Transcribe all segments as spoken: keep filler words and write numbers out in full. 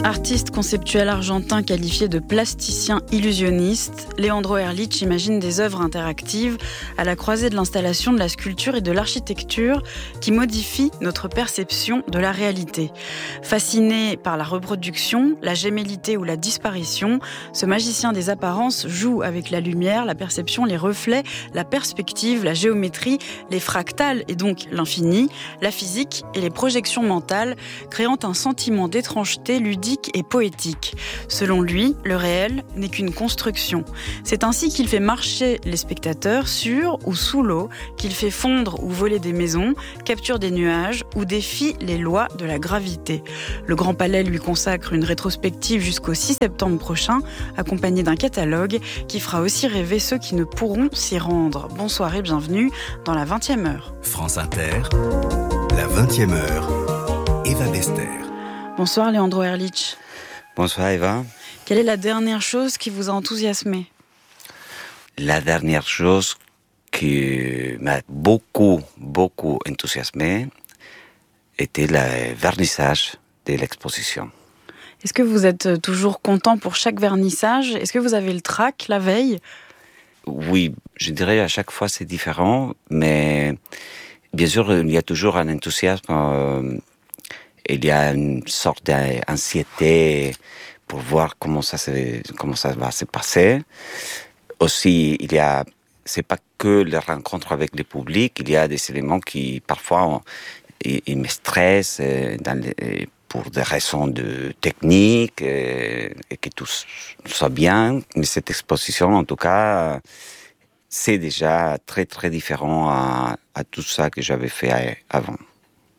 Artiste conceptuel argentin qualifié de plasticien illusionniste, Leandro Erlich imagine des œuvres interactives à la croisée de l'installation, de la sculpture et de l'architecture qui modifient notre perception de la réalité. Fasciné par la reproduction, la gémellité ou la disparition, ce magicien des apparences joue avec la lumière, la perception, les reflets, la perspective, la géométrie, les fractales et donc l'infini, la physique et les projections mentales, créant un sentiment d'étrangeté ludique et poétique. Selon lui, le réel n'est qu'une construction. C'est ainsi qu'il fait marcher les spectateurs sur ou sous l'eau, qu'il fait fondre ou voler des maisons, capture des nuages ou défie les lois de la gravité. Le Grand Palais lui consacre une rétrospective jusqu'au six septembre prochain, accompagnée d'un catalogue qui fera aussi rêver ceux qui ne pourront s'y rendre. Bonsoir et bienvenue dans la vingtième heure. France Inter, la vingtième heure, Eva Bester. Bonsoir Leandro Erlich. Bonsoir Eva. Quelle est la dernière chose qui vous a enthousiasmé ? La dernière chose qui m'a beaucoup, beaucoup enthousiasmé était le vernissage de l'exposition. Est-ce que vous êtes toujours content pour chaque vernissage ? Est-ce que vous avez le trac la veille ? Oui, je dirais à chaque fois c'est différent, mais bien sûr il y a toujours un enthousiasme. Euh, Il y a une sorte d'anxiété pour voir comment ça, se, comment ça va se passer. Aussi, il y a, c'est pas que les rencontres avec le public, il y a des éléments qui, parfois, ils, ils me stressent dans les, pour des raisons de technique et, et que tout soit bien. Mais cette exposition, en tout cas, c'est déjà très, très différent à, à tout ça que j'avais fait avant. Pourquoi ?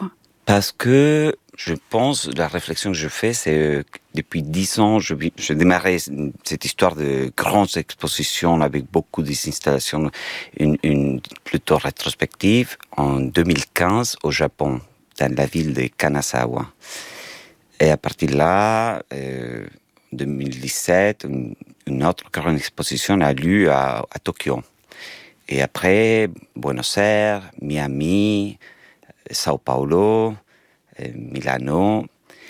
Parce que je pense, la réflexion que je fais, c'est euh, depuis dix ans, je, je démarrais cette histoire de grandes expositions avec beaucoup d'installations, une, une plutôt rétrospective, en deux mille quinze au Japon, dans la ville de Kanazawa. Et à partir de là, euh, en deux mille dix-sept, une, une autre grande exposition a lieu à, à Tokyo. Et après, Buenos Aires, Miami, Sao Paulo, Milano,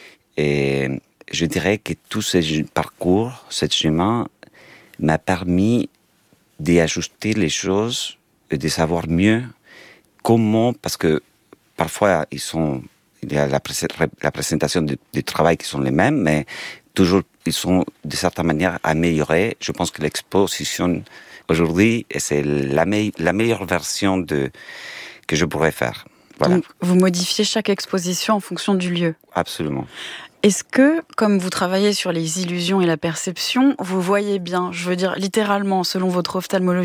et je dirais que tout ce parcours, ce chemin, m'a permis d'ajuster les choses et de savoir mieux comment, parce que parfois ils sont, il y a la, pré- la présentation du, du travail qui sont les mêmes, mais toujours ils sont de certaine manière améliorés. Je pense que l'exposition aujourd'hui, c'est la, me- la meilleure version de que je pourrais faire. Voilà. Donc, vous modifiez chaque exposition en fonction du lieu. Absolument. Est-ce que, comme vous travaillez sur les illusions et la perception, vous voyez bien, je veux dire littéralement, selon votre ophtalmologiste ?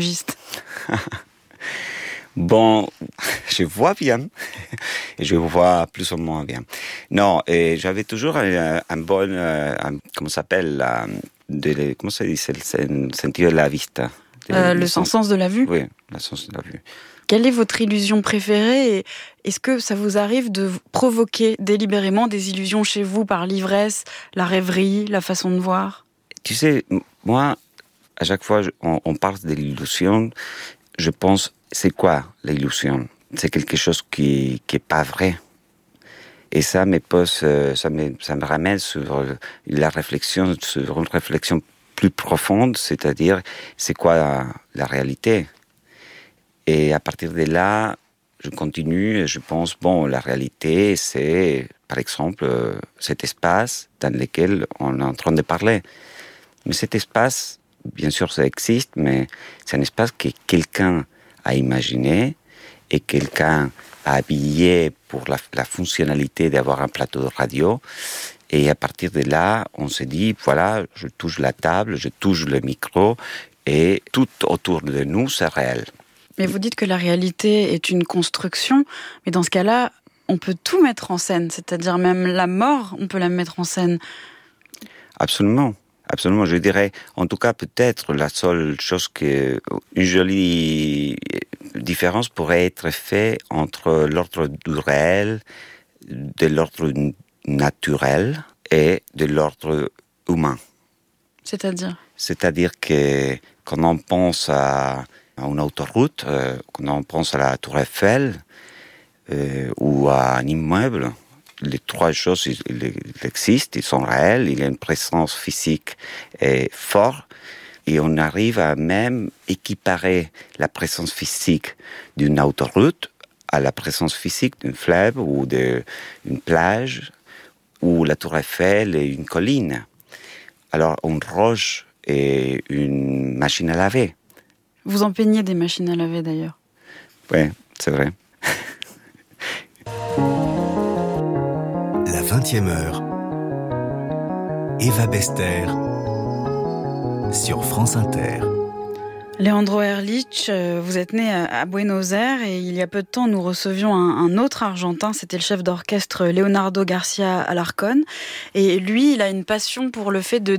Bon, je vois bien, et je vois plus ou moins bien. Non, et j'avais toujours un, un bon, un, comment ça s'appelle, de, comment ça dit, c'est le sentido de la vista. De, euh, le sens, sens de la vue ? Oui, le sens de la vue. Quelle est votre illusion préférée et est-ce que ça vous arrive de provoquer délibérément des illusions chez vous par l'ivresse, la rêverie, la façon de voir ? Tu sais, moi, à chaque fois on, on parle de l'illusion, je pense, c'est quoi l'illusion ? C'est quelque chose qui qui est pas vrai. Et ça me pose, ça me ça me ramène sur la réflexion, sur une réflexion plus profonde, c'est-à-dire c'est quoi la, la réalité ? Et à partir de là, je continue et je pense, bon, la réalité, c'est, par exemple, cet espace dans lequel on est en train de parler. Mais cet espace, bien sûr, ça existe, mais c'est un espace que quelqu'un a imaginé et quelqu'un a habillé pour la, la fonctionnalité d'avoir un plateau de radio. Et à partir de là, on se dit, voilà, je touche la table, je touche le micro et tout autour de nous, c'est réel. Mais vous dites que la réalité est une construction, mais dans ce cas-là, on peut tout mettre en scène, c'est-à-dire même la mort, on peut la mettre en scène. Absolument, absolument. Je dirais, en tout cas, peut-être la seule chose que, une jolie différence pourrait être faite entre l'ordre du réel, de l'ordre naturel et de l'ordre humain. C'est-à-dire ? C'est-à-dire que quand on pense à à une autoroute, euh, quand on pense à la Tour Eiffel euh, ou à un immeuble, les trois choses, ils, ils existent, ils sont réels, il y a une présence physique et forte, et on arrive à même équiparer la présence physique d'une autoroute à la présence physique d'une fleuve ou d'une plage, ou la tour Eiffel et une colline. Alors, une roche et une machine à laver. Vous en peignez des machines à laver d'ailleurs. Oui, c'est vrai. La vingtième heure. Eva Bester sur France Inter. Leandro Erlich, vous êtes né à Buenos Aires et il y a peu de temps, nous recevions un, un autre Argentin, c'était le chef d'orchestre Leonardo Garcia Alarcón. Et lui, il a une passion pour le fait de